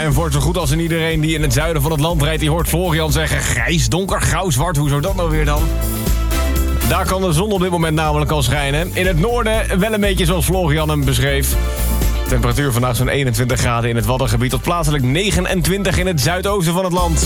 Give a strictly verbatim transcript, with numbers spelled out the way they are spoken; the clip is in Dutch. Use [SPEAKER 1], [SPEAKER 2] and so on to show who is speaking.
[SPEAKER 1] en voor zo goed als in iedereen die in het zuiden van het land rijdt... die hoort Florian zeggen grijs, donker, grauw, zwart. Hoezo dat nou weer dan? Daar kan de zon op dit moment namelijk al schijnen. In het noorden wel een beetje zoals Florian hem beschreef. Temperatuur vandaag zo'n eenentwintig graden in het Waddengebied... tot plaatselijk negenentwintig in het zuidoosten van het land.